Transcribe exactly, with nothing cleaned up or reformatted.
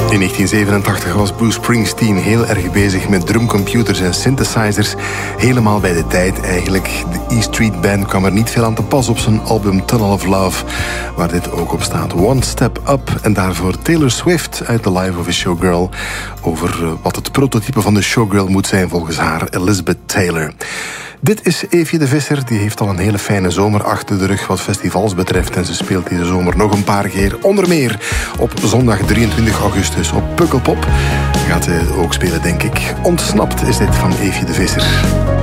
In negentien zevenentachtig was Bruce Springsteen heel erg bezig met drumcomputers en synthesizers. Helemaal bij de tijd eigenlijk. De E Street Band kwam er niet veel aan te pas op zijn album Tunnel of Love, waar dit ook op staat. One Step Up. En daarvoor Taylor Swift uit The Life of a Showgirl. Over wat het prototype van de showgirl moet zijn volgens haar, Elizabeth Taylor. Dit is Eefje de Visser. Die heeft al een hele fijne zomer achter de rug wat festivals betreft. En ze speelt deze zomer nog een paar keer. Onder meer op zondag drieëntwintig augustus op Pukkelpop. Gaat ze ook spelen, denk ik. Ontsnapt is dit van Eefje de Visser.